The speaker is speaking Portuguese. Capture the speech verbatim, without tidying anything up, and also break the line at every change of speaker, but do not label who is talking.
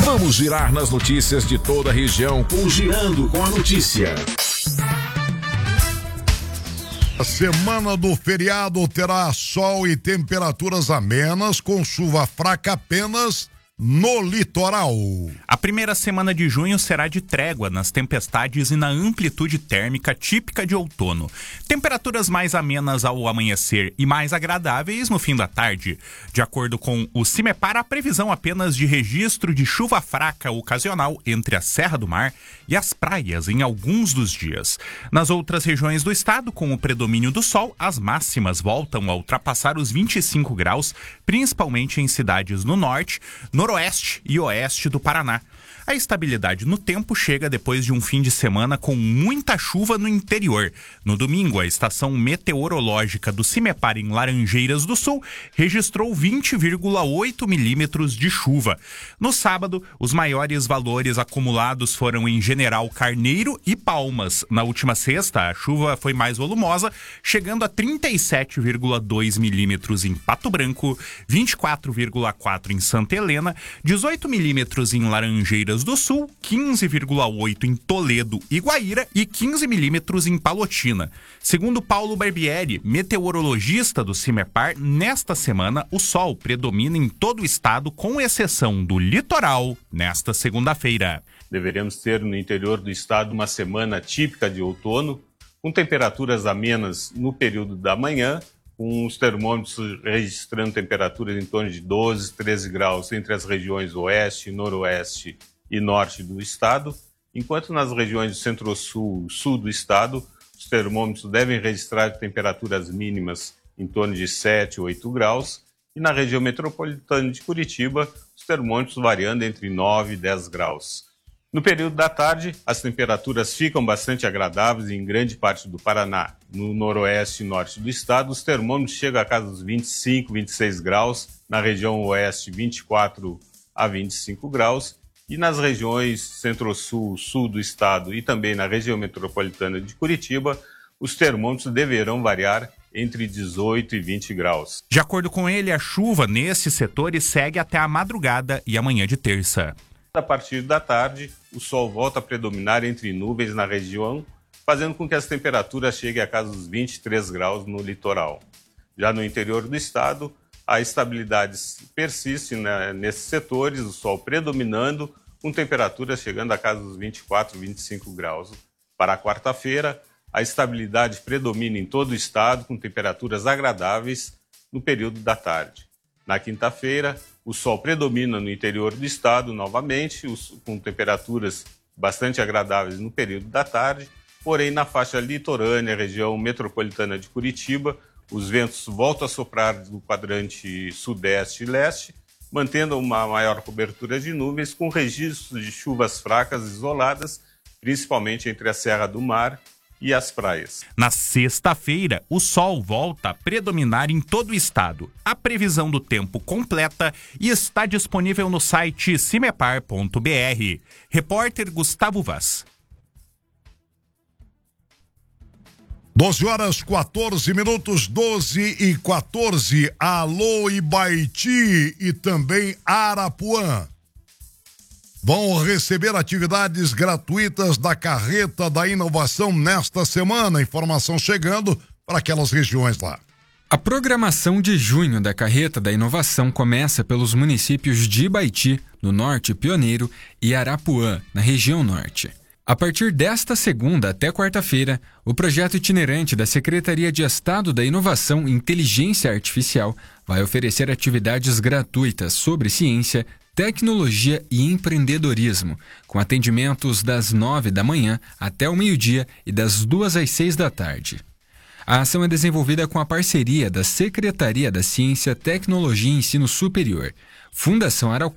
Vamos girar nas notícias de toda a região com Girando com a Notícia.
A semana do feriado terá sol e temperaturas amenas, com chuva fraca apenas no litoral.
A primeira semana de junho será de trégua nas tempestades e na amplitude térmica típica de outono. Temperaturas mais amenas ao amanhecer e mais agradáveis no fim da tarde. De acordo com o CIMEPAR, a previsão apenas de registro de chuva fraca ocasional entre a Serra do Mar e as praias em alguns dos dias. Nas outras regiões do estado, com o predomínio do sol, as máximas voltam a ultrapassar os vinte e cinco graus, principalmente em cidades no norte, noroeste e oeste do Paraná. A estabilidade no tempo chega depois de um fim de semana com muita chuva no interior. No domingo, a estação meteorológica do CIMEPAR em Laranjeiras do Sul registrou vinte vírgula oito milímetros de chuva. No sábado, os maiores valores acumulados foram em General Carneiro e Palmas. Na última sexta, a chuva foi mais volumosa, chegando a trinta e sete vírgula dois milímetros em Pato Branco, vinte e quatro vírgula quatro em Santa Helena, dezoito milímetros em Laranjeiras do Sul, quinze vírgula oito em Toledo e Guaíra e quinze milímetros em Palotina. Segundo Paulo Barbieri, meteorologista do CIMEPAR, nesta semana o sol predomina em todo o estado, com exceção do litoral, nesta segunda-feira.
Deveremos ter no interior do estado uma semana típica de outono, com temperaturas amenas no período da manhã, com os termômetros registrando temperaturas em torno de doze, treze graus entre as regiões oeste, noroeste e norte do estado, enquanto nas regiões do centro-sul e sul do estado, os termômetros devem registrar temperaturas mínimas em torno de sete, oito graus, e na região metropolitana de Curitiba, os termômetros variando entre nove e dez graus. No período da tarde, as temperaturas ficam bastante agradáveis em grande parte do Paraná. No noroeste e norte do estado, os termômetros chegam a casa dos vinte e cinco, vinte e seis graus, na região oeste vinte e quatro a vinte e cinco graus, e nas regiões centro-sul, sul do estado e também na região metropolitana de Curitiba, os termômetros deverão variar entre dezoito e vinte graus.
De acordo com ele, a chuva nesses setores segue até a madrugada e amanhã de terça.
A partir da tarde, o sol volta a predominar entre nuvens na região, fazendo com que as temperaturas cheguem a casa dos vinte e três graus no litoral. Já no interior do estado, a estabilidade persiste, né, nesses setores, o sol predominando, com temperaturas chegando a casa dos vinte e quatro, vinte e cinco graus. Para a quarta-feira, a estabilidade predomina em todo o estado, com temperaturas agradáveis no período da tarde. Na quinta-feira, o sol predomina no interior do estado novamente, com temperaturas bastante agradáveis no período da tarde, porém na faixa litorânea, região metropolitana de Curitiba, os ventos voltam a soprar do quadrante sudeste e leste, mantendo uma maior cobertura de nuvens, com registros de chuvas fracas isoladas, principalmente entre a Serra do Mar e as praias.
Na sexta-feira, o sol volta a predominar em todo o estado. A previsão do tempo completa e está disponível no site cimepar ponto br. Repórter Gustavo Vaz.
doze horas, quatorze minutos, doze e quatorze. Alô, Ibaiti e também Arapuã vão receber atividades gratuitas da Carreta da Inovação nesta semana. Informação chegando para aquelas regiões lá.
A programação de junho da Carreta da Inovação começa pelos municípios de Ibaiti, no Norte Pioneiro, e Arapuã, na região Norte. A partir desta segunda até quarta-feira, o projeto itinerante da Secretaria de Estado da Inovação e Inteligência Artificial vai oferecer atividades gratuitas sobre ciência, tecnologia e empreendedorismo, com atendimentos das nove da manhã até o meio-dia e das duas às seis da tarde. A ação é desenvolvida com a parceria da Secretaria da Ciência, Tecnologia e Ensino Superior, Fundação Araucária